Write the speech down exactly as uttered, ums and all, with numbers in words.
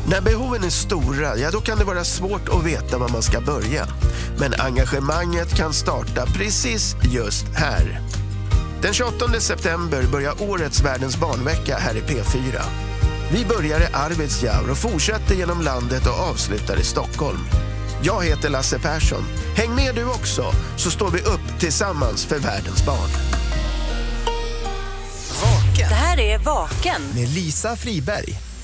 När behoven är stora, ja då kan det vara svårt att veta var man ska börja. Men engagemanget kan starta precis just här. Den tjugoåttonde september börjar årets Världens barnvecka här i P fyra. Vi börjar i Arvidsjaur och fortsätter genom landet och avslutar i Stockholm. Jag heter Lasse Persson. Häng med du också, så står vi upp tillsammans för världens barn. Vaken. Det här är Vaken Med Lisa Friberg.